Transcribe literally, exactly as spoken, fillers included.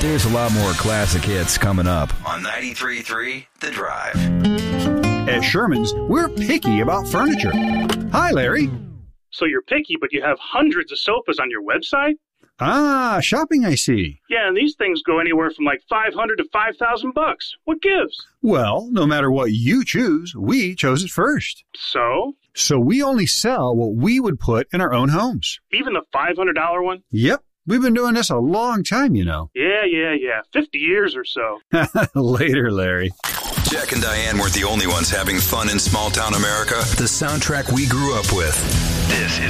There's a lot more classic hits coming up on ninety-three point three The Drive. At Sherman's, we're picky about furniture. Hi, Larry. So you're picky, but you have hundreds of sofas on your website? Ah, shopping, I see. Yeah, and these things go anywhere from like five hundred to five thousand bucks. What gives? Well, no matter what you choose, we chose it first. So? So we only sell what we would put in our own homes. Even the five hundred dollars one? Yep. We've been doing this a long time, you know. Yeah, yeah, yeah. fifty years or so. Later, Larry. Jack and Diane weren't the only ones having fun in small-town America. The soundtrack we grew up with. This is